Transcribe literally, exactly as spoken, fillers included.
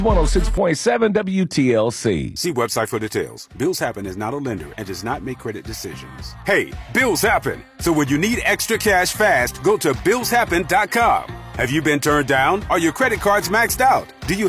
one oh six point seven W T L C. See website for details. Bills Happen is not a lender and does not make credit decisions. Hey, bills happen. So when you need extra cash fast, go to bills happen dot com. Have you been turned down? Are your credit cards maxed out? Do you